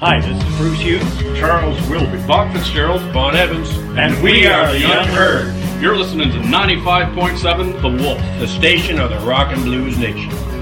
Hi, this is Bruce Hughes, Charles Wilby, Bob Fitzgerald, Bon Evans, and we are the Unheard. You're listening to 95.7 The Wolf, the station of the Rock and Blues Nation.